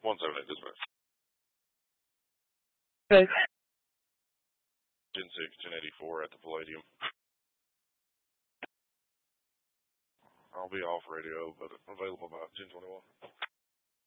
178 dispatch. Okay. Gen 6, 1084 at the Palladium. I'll be off radio, but available by 1021.